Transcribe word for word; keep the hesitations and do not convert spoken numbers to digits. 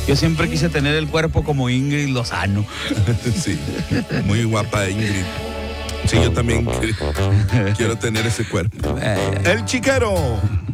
Yo siempre quise tener el cuerpo como Ingrid Lozano. Sí, muy guapa Ingrid. Sí, yo también quiero tener ese cuerpo. El Chiquero.